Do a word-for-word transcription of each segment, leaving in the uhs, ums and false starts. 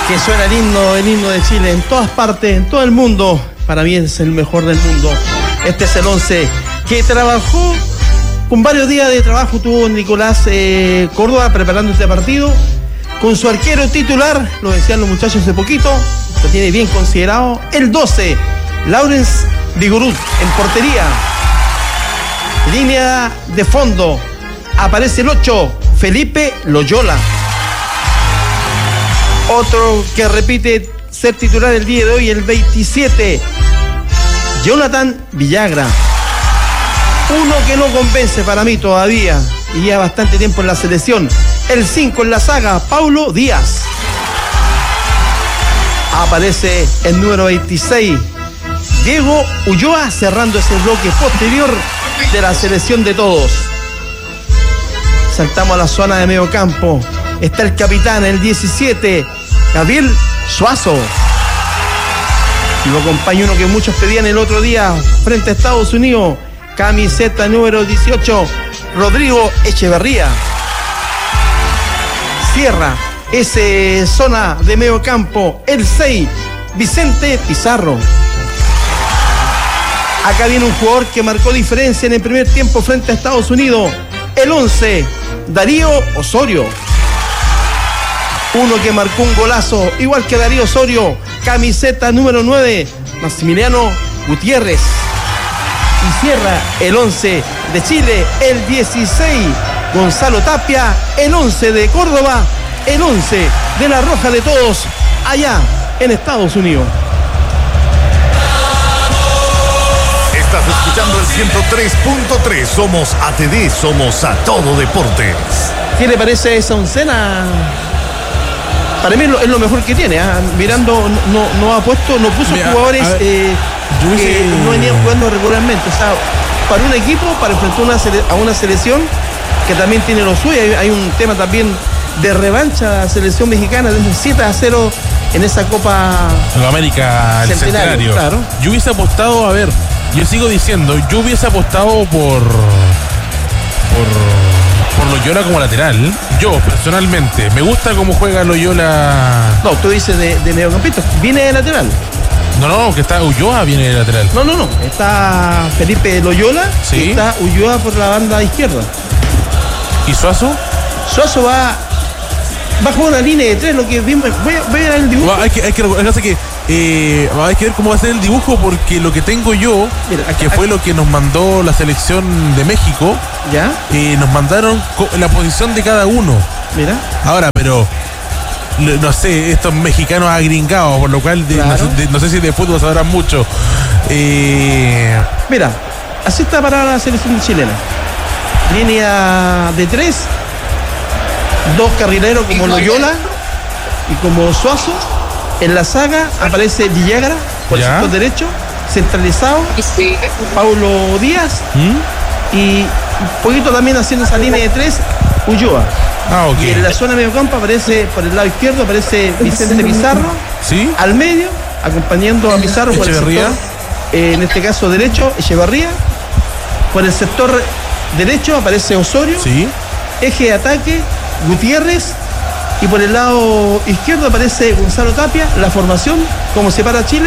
Que suena el himno, el himno de Chile en todas partes, en todo el mundo. Para mí es el mejor del mundo. Este es el once que trabajó con varios días de trabajo. Tuvo Nicolás eh, Córdoba preparando este partido con su arquero titular, lo decían los muchachos hace poquito, lo tiene bien considerado. El doce, Laurens Vigorut en portería. Línea de fondo, aparece el ocho, Felipe Loyola. Otro que repite ser titular el día de hoy, el veintisiete, Jonathan Villagra. Uno que no convence para mí todavía y lleva bastante tiempo en la selección. El cinco en la saga, Paulo Díaz. Aparece el número veintiséis, Diego Ulloa, cerrando ese bloque posterior de la selección de todos. Saltamos a la zona de medio campo. Está el capitán, el diecisiete, Gabriel Suazo. Y lo acompaña uno que muchos pedían el otro día frente a Estados Unidos, camiseta número dieciocho, Rodrigo Echeverría. Cierra esa zona de medio campo el seis, Vicente Pizarro. Acá viene un jugador que marcó diferencia en el primer tiempo frente a Estados Unidos, el once, Darío Osorio. Uno que marcó un golazo, igual que Darío Osorio, camiseta número nueve, Maximiliano Gutiérrez. Y cierra el once de Chile, el dieciséis, Gonzalo Tapia, el once de Córdoba, el once de la Roja de Todos, allá en Estados Unidos. Estás escuchando el ciento tres punto tres, somos A T D, somos A Todo Deportes. ¿Qué le parece esa oncena? Para mí es lo, es lo mejor que tiene, ¿eh? Mirando no, no ha puesto, no puso Mira, jugadores ver, eh, que hice... no venían jugando regularmente. O sea, para un equipo, para enfrentar una sele- a una selección que también tiene lo suyo. Hay, hay un tema también de revancha a la selección mexicana, de siete a cero en esa Copa América, el centenario. centenario. Claro. Yo hubiese apostado, a ver, yo sigo diciendo, yo hubiese apostado por por por Loyola como lateral. Yo, personalmente, me gusta cómo juega Loyola. No, tú dices de, de mediocampista, viene de lateral. No, no, que está Ulloa, viene de lateral. No, no, no, está Felipe Loyola, sí. Y está Ulloa por la banda izquierda. ¿Y Suazo? Suazo va va a jugar una línea de tres, lo que vimos. Voy a ver el dibujo. Hay que, hay que, hay que, eh, hay que ver cómo va a ser el dibujo, porque lo que tengo yo, Mira, acá, que fue acá. Lo que nos mandó la selección de México, ¿ya? Eh, nos mandaron la posición de cada uno. Mira. Ahora, pero no sé, estos mexicanos agringados, por lo cual de, claro. no, de, no sé si de fútbol sabrán mucho. Eh... Mira, así está para la selección chilena. Línea de tres, dos carrileros como Loyola y como Suazo. En la saga aparece Villagra por el sector derecho, centralizado, sí. Paulo Díaz ¿Mm? y un poquito también haciendo esa línea de tres, Ulloa. Ah, okay. Y en la zona de medio campo aparece, por el lado izquierdo, aparece Vicente Pizarro, ¿sí? Al medio, acompañando a Pizarro por el sector, eh, en este caso derecho, Echeverría. Por el sector derecho aparece Osorio, ¿sí? Eje de ataque, Gutiérrez. Y por el lado izquierdo aparece Gonzalo Tapia, la formación, como se para Chile.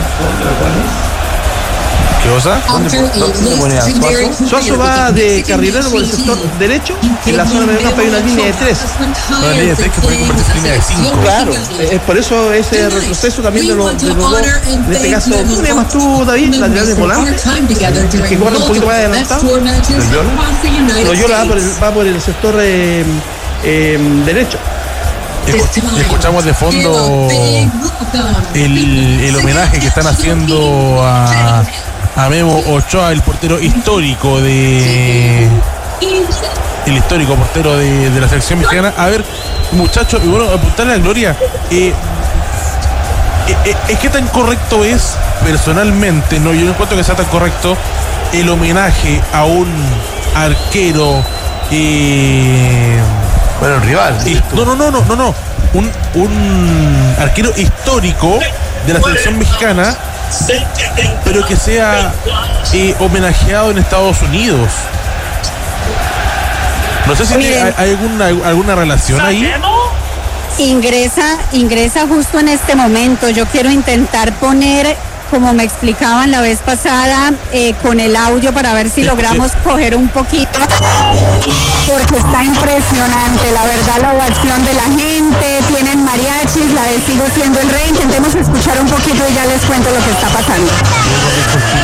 ¿Qué cosa? ¿Dónde, ¿dónde pone a Suazo? Suazo va de carrilero por el sector derecho. En la zona de medio campo hay una línea de tres. Una línea de tres que puede convertirse en línea de cinco. Claro, es por eso ese retroceso también de los, de los dos. En este caso, ¿cómo le llamas tú, David? Lateral de volante, que corre un poquito más adelantado. Loyola. Loyola va por el, va por el sector eh, eh, derecho. Escuchamos de fondo el, el homenaje que están haciendo a, a Memo Ochoa, el portero histórico de el histórico portero de, de la selección mexicana. A ver, muchachos, y bueno, apuntarle a Gloria, eh, eh, eh, ¿qué tan correcto es personalmente? No, yo no encuentro que sea tan correcto el homenaje a un arquero eh, bueno, el rival. Y, no, no, no, no, no, no. Un, un arquero histórico de la selección mexicana, pero que sea eh, homenajeado en Estados Unidos. No sé si hay, hay alguna, alguna relación ahí. Ingresa, ingresa justo en este momento. Yo quiero intentar poner, como me explicaban la vez pasada, eh, con el audio para ver si logramos coger un poquito, porque está impresionante, la verdad, la ovación de la gente. Tienen mariachis, la de Sigo Siendo el Rey. Intentemos escuchar un poquito y ya les cuento lo que está pasando.